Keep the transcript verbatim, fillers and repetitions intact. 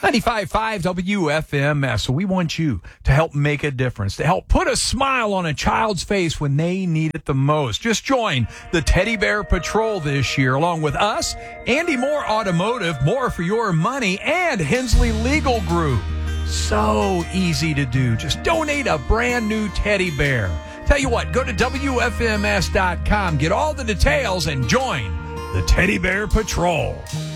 ninety-five point five W F M S. So we want you to help make a difference, to help put a smile on a child's face when they need it the most. Just join the Teddy Bear Patrol this year, along with us, Andy Moore Automotive, More for Your Money, and Hensley Legal Group. So easy to do. Just donate a brand new teddy bear. Tell you what, go to W F M S dot com, get all the details, and join the Teddy Bear Patrol.